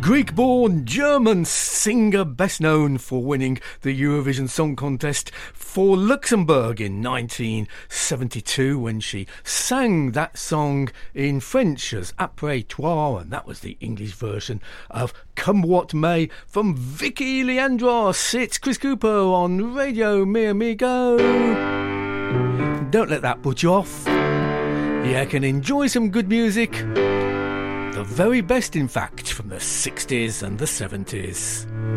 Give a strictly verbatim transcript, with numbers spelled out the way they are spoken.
Greek-born German singer, best known for winning the Eurovision Song Contest for Luxembourg in nineteen seventy-two when she sang that song in French as Après Toi, and that was the English version of Come What May from Vicky Leandros. It's Chris Cooper on Radio Mi Amigo. Don't let that put you off. You can enjoy some good music. The very best, in fact, from the sixties and the seventies.